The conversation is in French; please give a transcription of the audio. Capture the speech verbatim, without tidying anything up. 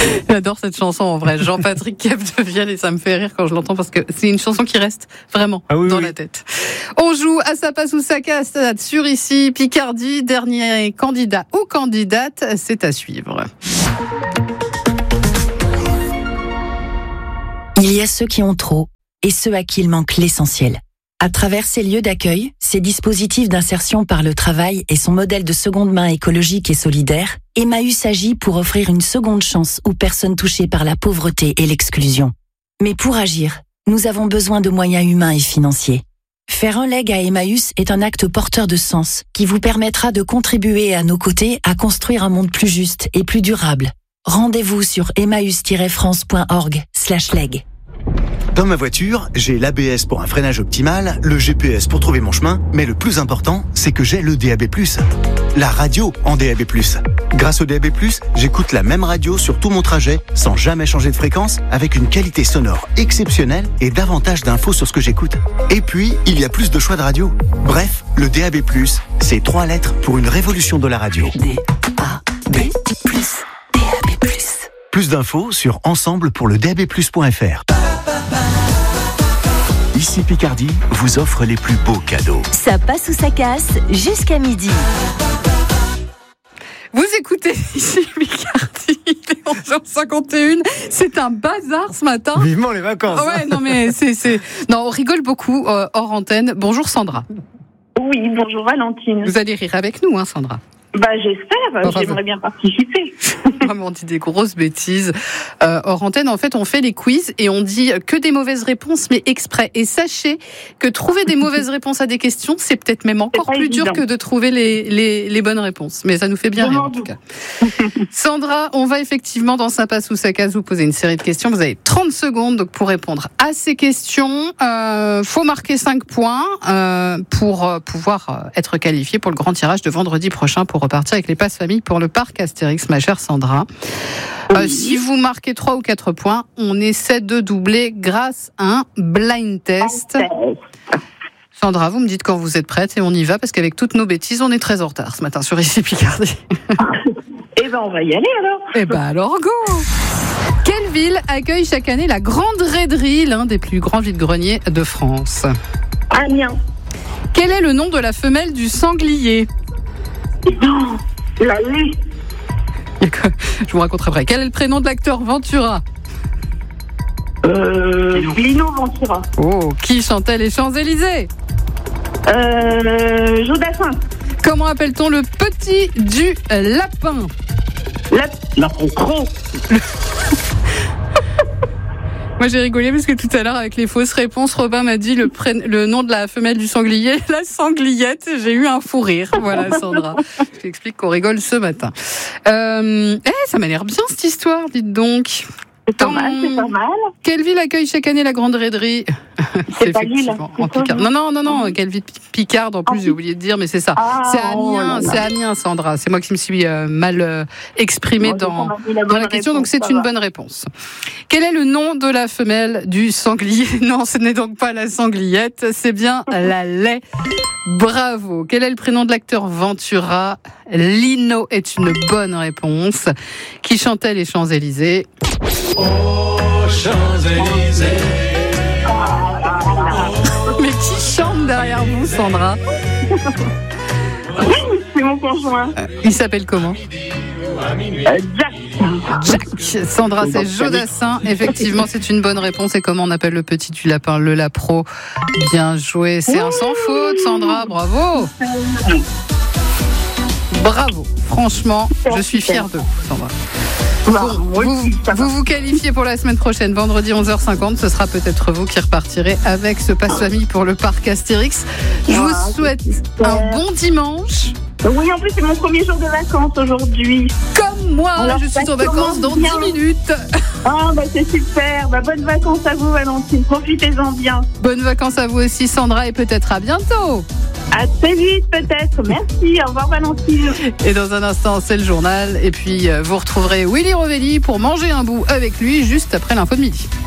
J'adore cette chanson en vrai. Jean-Patrick Capdevielle, et ça me fait rire quand je l'entends parce que c'est une chanson qui reste vraiment ah oui, dans oui. la tête. On joue à ça passe ou ça casse sur ici Picardie. Dernier candidat ou candidate, c'est à suivre. Il y a ceux qui ont trop et ceux à qui il manque l'essentiel. À travers ces lieux d'accueil, ces dispositifs d'insertion par le travail et son modèle de seconde main écologique et solidaire, Emmaüs agit pour offrir une seconde chance aux personnes touchées par la pauvreté et l'exclusion. Mais pour agir, nous avons besoin de moyens humains et financiers. Faire un leg à Emmaüs est un acte porteur de sens qui vous permettra de contribuer à nos côtés à construire un monde plus juste et plus durable. Rendez-vous sur emmaüs tiret france point org slash leg. Dans ma voiture, j'ai l'A B S pour un freinage optimal, le G P S pour trouver mon chemin, mais le plus important, c'est que j'ai le D A B plus. La radio en D A B plus. Grâce au D A B plus, j'écoute la même radio sur tout mon trajet, sans jamais changer de fréquence, avec une qualité sonore exceptionnelle et davantage d'infos sur ce que j'écoute. Et puis, il y a plus de choix de radio. Bref, le D A B plus, c'est trois lettres pour une révolution de la radio. D A B plus. D A B plus. Plus d'infos sur ensemble pour le D A B plus point f r. Ici Picardie vous offre les plus beaux cadeaux. Ça passe ou ça casse jusqu'à midi. Vous écoutez ici Picardie, il est onze heures cinquante et une. C'est un bazar ce matin. Vivement les vacances. Ouais, non mais c'est c'est non, on rigole beaucoup euh, hors antenne. Bonjour Sandra. Oui, bonjour Valentine. Vous allez rire avec nous, hein, Sandra. Bah j'espère, enfin, j'aimerais bien participer. Vraiment, on dit des grosses bêtises. Euh, hors antenne, en fait, on fait les quiz et on dit que des mauvaises réponses, mais exprès. Et sachez que trouver des mauvaises réponses à des questions, c'est peut-être même encore plus évident. Dur que de trouver les, les, les bonnes réponses. Mais ça nous fait bien rire, en tout cas. Sandra, on va effectivement, dans Ça passe ou ça casse, vous poser une série de questions. Vous avez trente secondes donc, pour répondre à ces questions. Euh, faut marquer cinq points euh, pour euh, pouvoir euh, être qualifié pour le grand tirage de vendredi prochain pour repartir avec les passes famille pour le parc Astérix, ma chère Sandra. Oui. Euh, si vous marquez trois ou quatre points, on essaie de doubler grâce à un blind test. Sandra, vous me dites quand vous êtes prête et on y va parce qu'avec toutes nos bêtises, on est très en retard ce matin sur ici Picardie. Eh ben, on va y aller alors. Eh ben alors, go. Quelle ville accueille chaque année la Grande Raiderie, l'un des plus grands vides-greniers de France? Amiens. Quel est le nom de la femelle du sanglier? Non, la lait. Je vous raconterai après. Quel est le prénom de l'acteur Ventura? Euh, Lino Ventura. Oh, qui chantait les Champs-Élysées? Euh, Jodassin. Comment appelle-t-on le petit du lapin? La... Lapin gros. Moi j'ai rigolé parce que tout à l'heure avec les fausses réponses, Robin m'a dit le, pré... le nom de la femelle du sanglier, la sangliette. J'ai eu un fou rire. Voilà Sandra. Je t'explique qu'on rigole ce matin. Euh... Eh, ça m'a l'air bien cette histoire, dites donc. C'est pas mal, c'est pas mal. Quelle ville accueille chaque année la Grande Raiderie? C'est pas Lille. En Picard. Non, non, non, non. Quelle ville Picarde en plus, ah, j'ai oublié de dire, mais c'est ça. Ah, c'est Amiens, oh c'est Amiens, Sandra. C'est moi qui me suis euh, mal euh, exprimée bon, dans, la, dans la question, réponse, donc c'est une va. bonne réponse. Quel est le nom de la femelle du sanglier? Non, ce n'est donc pas la sangliette, c'est bien la lait. Bravo. Quel est le prénom de l'acteur Ventura? Lino est une bonne réponse. Qui chantait les Champs-Élysées? Oh, Champs-Élysées. Mais qui chante derrière vous, Sandra? C'est mon conjoint. Euh, il s'appelle comment? euh, Jack. Jack. Sandra, c'est Jodassin. Effectivement, c'est une bonne réponse. Et comment on appelle le petit du lapin? Le lapro. Bien joué. C'est un sans faute, Sandra. Bravo. Bravo. Franchement, je suis fière de vous, Sandra. Bon, vous, vous vous qualifiez pour la semaine prochaine, vendredi onze heures cinquante. Ce sera peut-être vous qui repartirez avec ce passe-famille pour le parc Astérix. Je vous souhaite un bon dimanche. Oui, en plus, c'est mon premier jour de vacances aujourd'hui. Comme moi, alors, je suis en vacances dans bien. dix minutes. Ah, bah c'est super. Bah, bonnes vacances à vous, Valentine. Profitez-en bien. Bonnes vacances à vous aussi, Sandra, et peut-être à bientôt. À très vite, peut-être. Merci. Au revoir, Valentine. Et dans un instant, c'est le journal. Et puis, vous retrouverez Willy Rovelli pour manger un bout avec lui juste après l'info de midi.